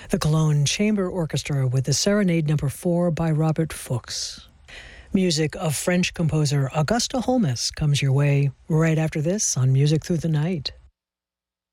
The Cologne Chamber Orchestra with the Serenade No. 4 by Robert Fuchs. Music of French composer Auguste Holmes comes your way right after this on Music Through the Night.